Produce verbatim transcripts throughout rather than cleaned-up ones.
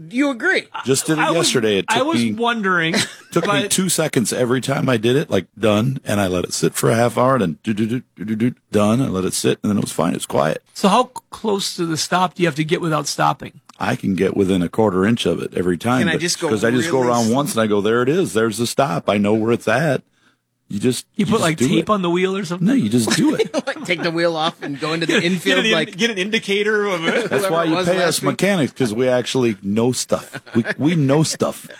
you agree? Just did it I yesterday. Was, it took I was me, wondering. took but, me two seconds every time I did it, like done, and I let it sit for a half hour, and then do do do do do do done. I let it sit, and then it was fine. It was quiet. So how close to the stop do you have to get without stopping? I can get within a quarter inch of it every time. Can I just go because I just go really around slow? once and I go, there it is. There's the stop. I know where it's at. You just You, put just like do tape it. on the wheel or something? No, you just do it. Like, take the wheel off and go into the Get infield an, like get an indicator of it. That's whoever why it you was pay last us week. mechanics, because we actually know stuff. We we know stuff.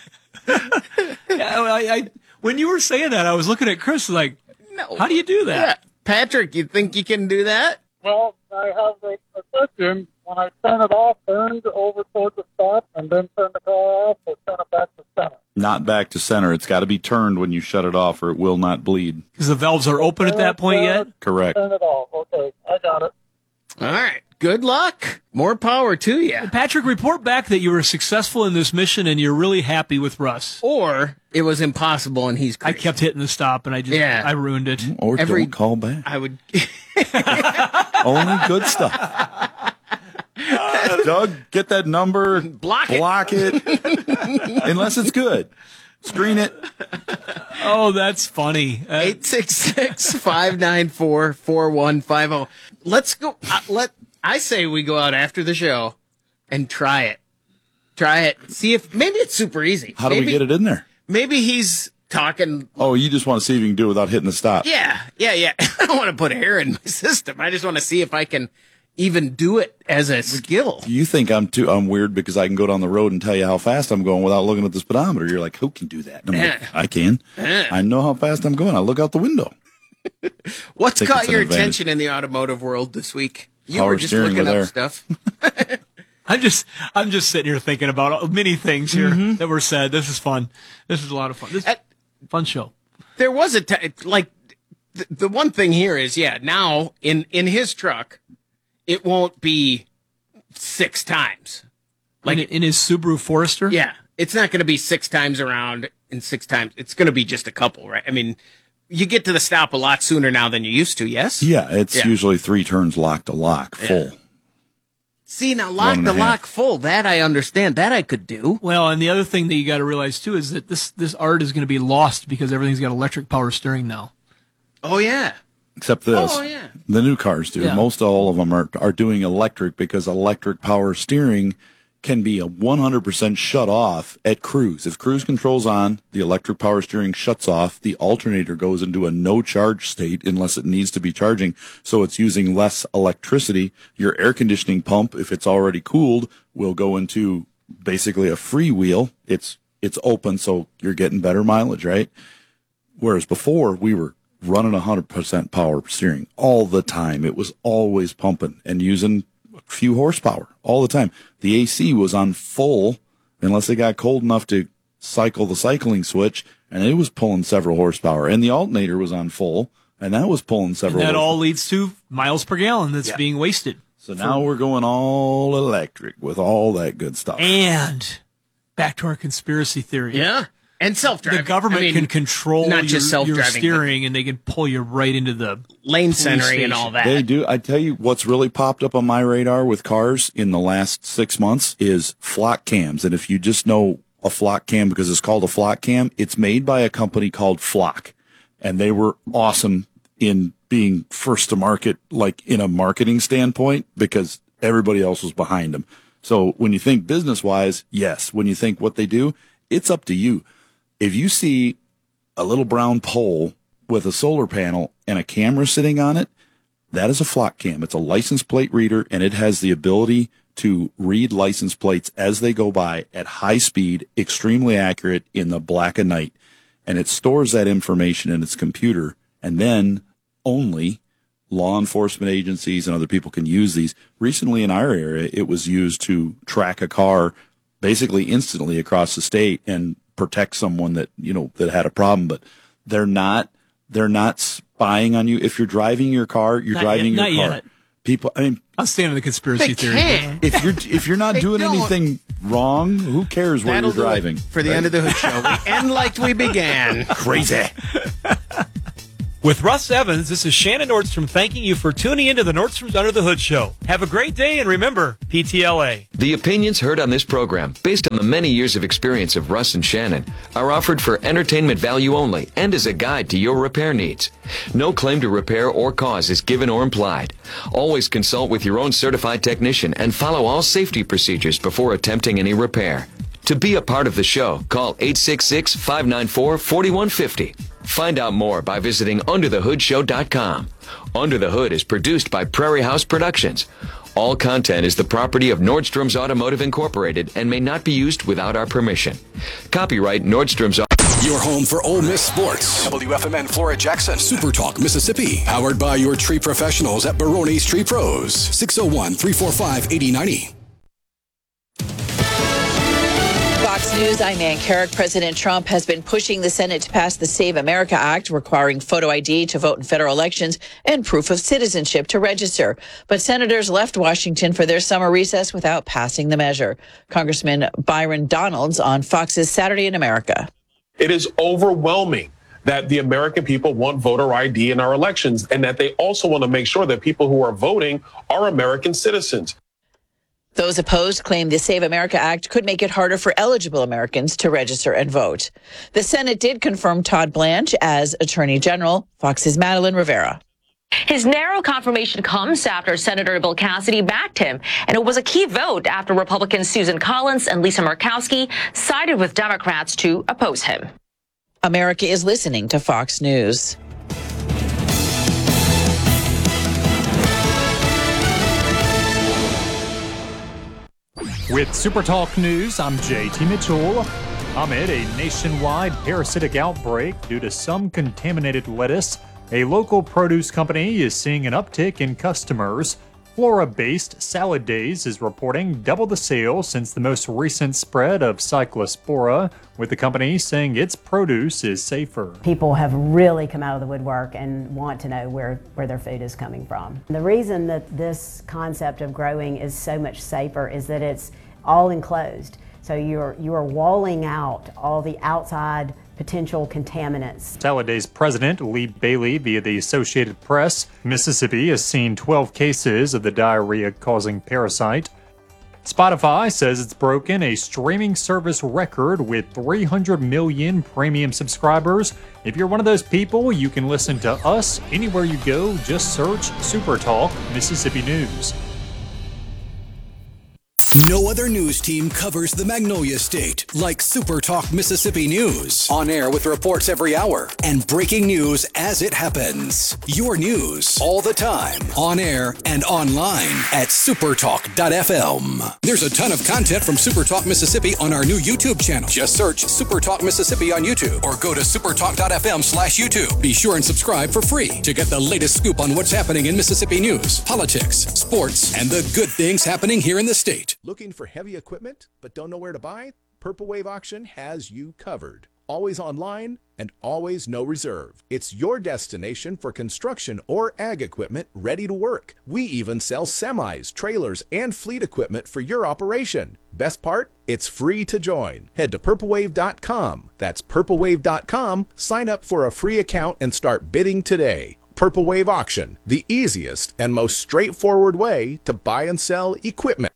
Yeah, I, I, when you were saying that, I was looking at Chris like, No. how do you do Yeah. that? Patrick, you think you can do that? Well, I have the a system. When I turn it off, turn it over towards the stop, and then turn the car off, or turn it back to center. Not back to center. It's got to be turned when you shut it off, or it will not bleed. Because the valves are open at that point yet? Correct. Turn it off. Okay, I got it. All right. Good luck. More power to you. Patrick, report back that you were successful in this mission and you're really happy with Russ. Or it was impossible and he's I crazy. kept hitting the stop and I just, Yeah. I ruined it. Or Every- don't call back. I would. Only good stuff. Doug, get that number. Block it. Block it. Unless it's good. Screen it. Oh, that's funny. Uh, eight six six, five nine four, four one five zero. Let's go. Uh, let I say we go out after the show and try it. Try it. See if maybe it's super easy. How do maybe, we get it in there? Maybe he's talking. Oh, you just want to see if you can do it without hitting the stop. Yeah, yeah, yeah. I don't want to put air in my system. I just want to see if I can even do it as a skill. You think I'm too I'm weird because I can go down the road and tell you how fast I'm going without looking at the speedometer. You're like, who can do that? And I'm like, Yeah. I can. Yeah. I know how fast I'm going. I look out the window. What's think caught it's an your advantage. attention in the automotive world this week? You Power were just steering looking with up air. stuff. I'm just, I'm just sitting here thinking about many things here Mm-hmm. that were said. This is fun. This is a lot of fun. This is At- a fun show. There was a t- like the, the one thing here is yeah now in in his truck it won't be six times Like in, in his Subaru Forester. yeah it's not going to be six times around and six times it's going to be just a couple, right? I mean, you get to the stop a lot sooner now than you used to. Yes. Yeah, it's Yeah. usually three turns lock to lock, full. See, now lock One and the a half. lock full, that I understand, that I could do. Well, and the other thing that you got to realize too is that this this art is going to be lost because everything's got electric power steering now. Oh yeah. Except this. Oh, yeah. The new cars do. Yeah. Most all of them are, are doing electric because electric power steering can be a one hundred percent shut off at cruise. If cruise control's on, the electric power steering shuts off. The alternator goes into a no charge state unless it needs to be charging. So it's using less electricity. Your air conditioning pump, if it's already cooled, will go into basically a freewheel. It's, it's open. So you're getting better mileage, right? Whereas before we were running one hundred percent power steering all the time. It was always pumping and using a few horsepower all the time. The A C was on full unless it got cold enough to cycle the cycling switch, and it was pulling several horsepower. And the alternator was on full, and that was pulling And several that horsepower. all leads to miles per gallon that's Yeah. being wasted. So now we're going all electric with all that good stuff. And back to our conspiracy theory. Yeah. And self-driving. The government I mean, can control not your, just your self-driving, steering, and they can pull you right into the lane police centering and station. all that. They do. I tell you what's really popped up on my radar with cars in the last six months is flock cams. And if you just know a flock cam because it's called a flock cam, it's made by a company called Flock. And they were awesome in being first to market, like in a marketing standpoint, because everybody else was behind them. So when you think business wise, yes. When you think what they do, it's up to you. If you see a little brown pole with a solar panel and a camera sitting on it, that is a flock cam. It's a license plate reader, and it has the ability to read license plates as they go by at high speed, extremely accurate in the black of night. And it stores that information in its computer, and then only law enforcement agencies and other people can use these. Recently in our area, it was used to track a car basically instantly across the state and protect someone that, you know, that had a problem. But they're not, they're not spying on you. If you're driving your car, you're Not driving yet, your not car. yet. People, I mean, I'll stand on the conspiracy They theory. can't. if you're, if you're not They doing don't. anything wrong, who cares where That'll you're driving? do it for the end of the Hood Show. We end like we began. Crazy. With Russ Evans, this is Shannon Nordstrom thanking you for tuning into the Nordstrom's Under the Hood show. Have a great day, and remember, P T L A. The opinions heard on this program, based on the many years of experience of Russ and Shannon, are offered for entertainment value only and as a guide to your repair needs. No claim to repair or cause is given or implied. Always consult with your own certified technician and follow all safety procedures before attempting any repair. To be a part of the show, call eight six six, five nine four, four one five zero. Find out more by visiting under the hood show dot com. Under the Hood is produced by Prairie House Productions. All content is the property of Nordstrom's Automotive Incorporated and may not be used without our permission. Copyright Nordstrom's. Your home for Ole Miss sports. W F M N Flora Jackson. Super Talk Mississippi. Powered by your tree professionals at Barone's Tree Pros. six oh one, three four five, eight oh nine oh. Fox News, I'm Ann Carrick. President Trump has been pushing the Senate to pass the Save America Act, requiring photo I D to vote in federal elections and proof of citizenship to register. But senators left Washington for their summer recess without passing the measure. Congressman Byron Donalds on Fox's Saturday in America. It is overwhelming that the American people want voter I D in our elections, and that they also want to make sure that people who are voting are American citizens. Those opposed claim the Save America Act could make it harder for eligible Americans to register and vote. The Senate did confirm Todd Blanche as Attorney General. Fox's Madeline Rivera. His narrow confirmation comes after Senator Bill Cassidy backed him, and it was a key vote after Republicans Susan Collins and Lisa Murkowski sided with Democrats to oppose him. America is listening to Fox News. With Super Talk News, I'm J T Mitchell. Amid a nationwide parasitic outbreak due to some contaminated lettuce, a local produce company is seeing an uptick in customers. Flora-based Salad Days is reporting double the sales since the most recent spread of Cyclospora, with the company saying its produce is safer. People have really come out of the woodwork and want to know where, where their food is coming from. The reason that this concept of growing is so much safer is that it's all enclosed. So you're, you are walling out all the outside potential contaminants. Salad Days president Lee Bailey via the Associated Press. Mississippi has seen twelve cases of the diarrhea-causing parasite. Spotify says it's broken a streaming service record with three hundred million premium subscribers. If you're one of those people, you can listen to us anywhere you go. Just search Super Talk Mississippi News. No other news team covers the Magnolia State like Super Talk Mississippi News. On air with reports every hour and breaking news as it happens. Your news all the time. On air and online at supertalk dot f m. There's a ton of content from Super Talk Mississippi on our new YouTube channel. Just search Super Talk Mississippi on YouTube or go to supertalk dot f m slash YouTube. Be sure and subscribe for free to get the latest scoop on what's happening in Mississippi news, politics, sports, and the good things happening here in the state. Looking for heavy equipment but don't know where to buy? Purple Wave Auction has you covered. Always online and always no reserve. It's your destination for construction or ag equipment ready to work. We even sell semis, trailers, and fleet equipment for your operation. Best part? It's free to join. Head to purple wave dot com. That's purple wave dot com. Sign up for a free account and start bidding today. Purple Wave Auction, the easiest and most straightforward way to buy and sell equipment.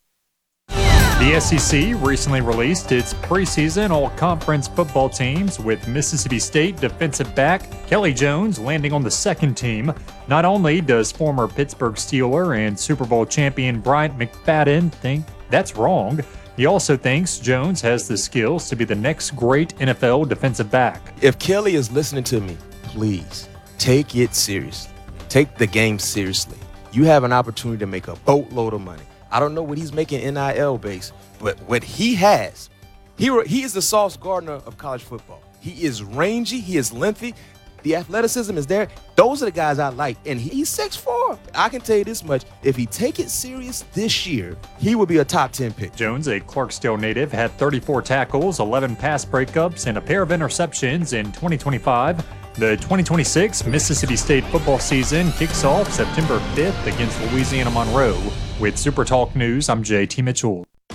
The S E C recently released its preseason all-conference football teams, with Mississippi State defensive back Kelly Jones landing on the second team. Not only does former Pittsburgh Steeler and Super Bowl champion Bryant McFadden think that's wrong, he also thinks Jones has the skills to be the next great N F L defensive back. If Kelly is listening to me, please take it seriously. Take the game seriously. You have an opportunity to make a boatload of money. I don't know what he's making N I L base, but what he has, he, he is the Sauce Gardner of college football. He is rangy. He is lengthy. The athleticism is there. Those are the guys I like. And he's six foot four. I can tell you this much. If he take it serious this year, he will be a top ten pick. Jones, a Clarksdale native, had thirty-four tackles, eleven pass breakups, and a pair of interceptions in twenty twenty-five. The twenty twenty-six Mississippi State football season kicks off September fifth against Louisiana Monroe. With Super Talk News, I'm J T Mitchell.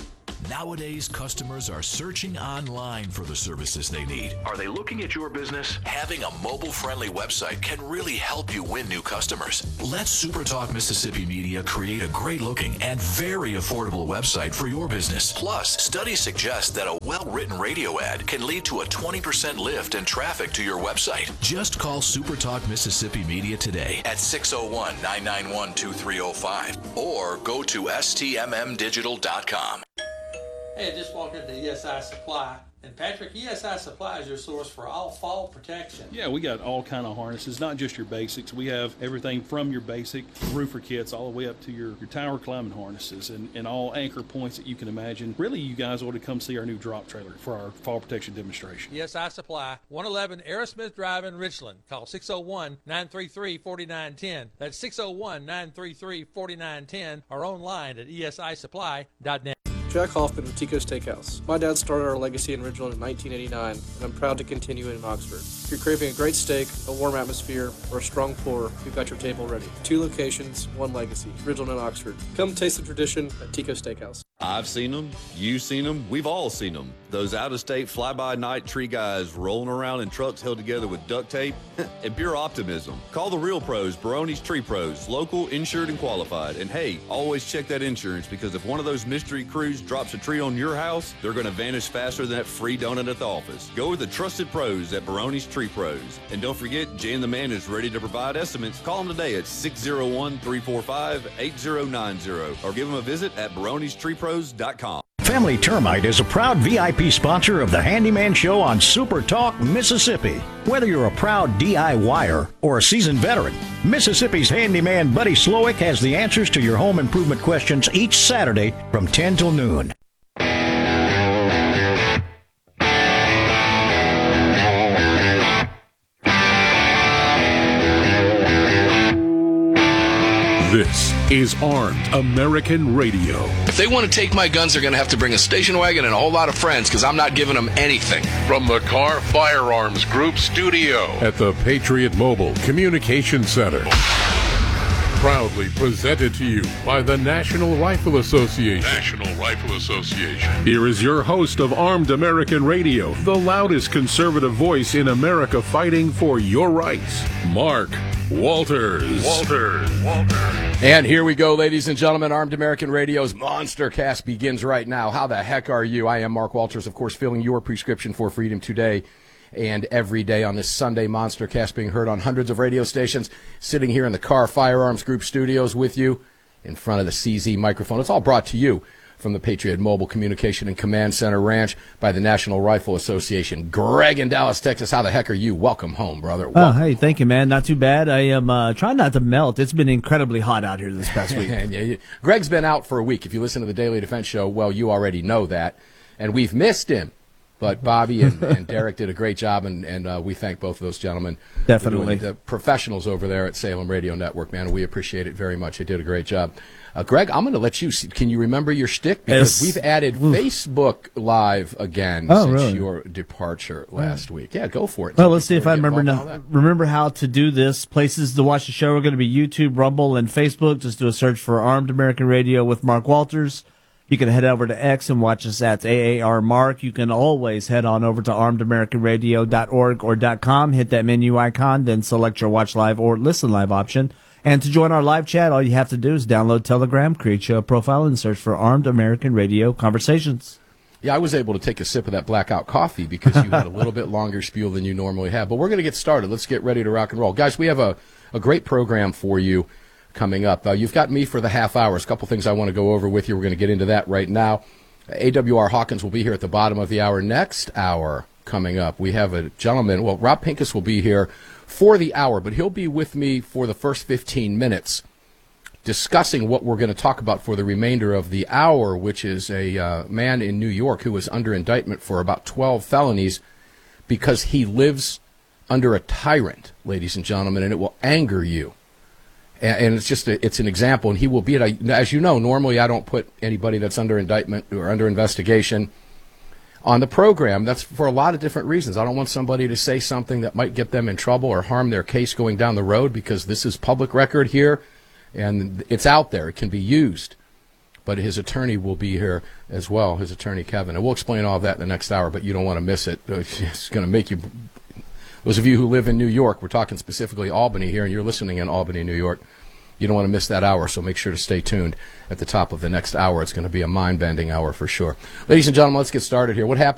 Nowadays, customers are searching online for the services they need. Are they looking at your business? Having a mobile-friendly website can really help you win new customers. Let SuperTalk Mississippi Media create a great-looking and very affordable website for your business. Plus, studies suggest that a well-written radio ad can lead to a twenty percent lift in traffic to your website. Just call SuperTalk Mississippi Media today at six oh one, nine nine one, two three oh five or go to S T M M digital dot com. Hey, I just walked into E S I Supply. And Patrick, E S I Supply is your source for all fall protection. Yeah, we got all kind of harnesses, not just your basics. We have everything from your basic roofer kits all the way up to your, your tower climbing harnesses and, and all anchor points that you can imagine. Really, you guys ought to come see our new drop trailer for our fall protection demonstration. E S I Supply, one eleven Aerosmith Drive in Richland. Call six oh one, nine three three, four nine one zero. That's six oh one, nine three three, four nine one zero or online at E S I supply dot net. Jack Hoffman with Tico's Steakhouse. My dad started our legacy in Ridgeland in nineteen eighty-nine, and I'm proud to continue it in Oxford. If you're craving a great steak, a warm atmosphere, or a strong pour, we've got your table ready. Two locations, one legacy, Ridgeland and Oxford. Come taste the tradition at Tico's Steakhouse. I've seen them, you've seen them, we've all seen them. Those out-of-state fly-by-night tree guys rolling around in trucks held together with duct tape and pure optimism. Call the real pros, Barone's Tree Pros, local, insured, and qualified. And hey, always check that insurance, because if one of those mystery crews drops a tree on your house, they're going to vanish faster than that free donut at the office. Go with the trusted pros at Barone's Tree Pros. And don't forget, Jan the Man is ready to provide estimates. Call him today at six oh one, three four five, eight oh nine oh or give him a visit at barones tree pros dot com. Family Termite is a proud V I P sponsor of the Handyman Show on Super Talk Mississippi. Whether you're a proud D I Y er or a seasoned veteran, Mississippi's handyman Buddy Slowick has the answers to your home improvement questions each Saturday from ten till noon. This is Armed American Radio. If they want to take my guns, they're going to have to bring a station wagon and a whole lot of friends, because I'm not giving them anything. From the Car Firearms Group studio at the Patriot Mobile Communication Center. Proudly presented to you by the National Rifle Association. National Rifle Association. Here is your host of Armed American Radio, the loudest conservative voice in America fighting for your rights, Mark Walters. Walters. Walters. And here we go, ladies and gentlemen. Armed American Radio's Monster Cast begins right now. How the heck are you? I am Mark Walters, of course, filling your prescription for freedom today and every day on this Sunday. Monster Cast being heard on hundreds of radio stations, sitting here in the Car Firearms Group studios with you in front of the C Z microphone. It's all brought to you from the Patriot Mobile Communication and Command Center Ranch by the National Rifle Association. Greg in Dallas, Texas, how the heck are you? Welcome home, brother. Welcome. Oh, hey, thank you, man. Not too bad. I am uh, trying not to melt. It's been incredibly hot out here this past week. yeah, yeah. Greg's been out for a week. If you listen to the Daily Defense Show, well, you already know that. And we've missed him. But Bobby and, and Derek did a great job, and, and uh, we thank both of those gentlemen. Definitely. The professionals over there at Salem Radio Network, man. We appreciate it very much. They did a great job. Uh, Greg, I'm going to let you see. Can you remember your shtick? Because yes. we've added Oof. Facebook Live again oh, since really? your departure last week. Yeah, go for it. Well, let's see if I remember now, remember how to do this. Places to watch the show are going to be YouTube, Rumble, and Facebook. Just do a search for Armed American Radio with Mark Walters. You can head over to X and watch us at A A R Mark. You can always head on over to armed american radio dot org or .com, hit that menu icon, then select your watch live or listen live option. And to join our live chat, all you have to do is download Telegram, create your profile, and search for Armed American Radio Conversations. Yeah, I was able to take a sip of that blackout coffee because you had a little bit longer spiel than you normally have. But we're going to get started. Let's get ready to rock and roll. Guys, we have a, a great program for you coming up. Uh, you've got me for the half hours. A couple things I want to go over with you. We're going to get into that right now. A W R Hawkins will be here at the bottom of the hour. Next hour coming up, we have a gentleman. Well, Rob Pincus will be here for the hour, but he'll be with me for the first fifteen minutes discussing what we're going to talk about for the remainder of the hour, which is a uh, man in New York who is under indictment for about twelve felonies because he lives under a tyrant, ladies and gentlemen, and it will anger you. And it's just a, it's an example, and he will be at. As you know, normally I don't put anybody that's under indictment or under investigation on the program. That's for a lot of different reasons. I don't want somebody to say something that might get them in trouble or harm their case going down the road, because this is public record here, and it's out there. It can be used. but his attorney will be here as well, his attorney Kevin. And we'll explain all of that in the next hour, but you don't want to miss it. It's going to make you, those of you who live in New York, we're talking specifically Albany here, and you're listening in Albany, New York. You don't want to miss that hour, so make sure to stay tuned at the top of the next hour. It's going to be a mind-bending hour for sure. Ladies and gentlemen, let's get started here. What happened?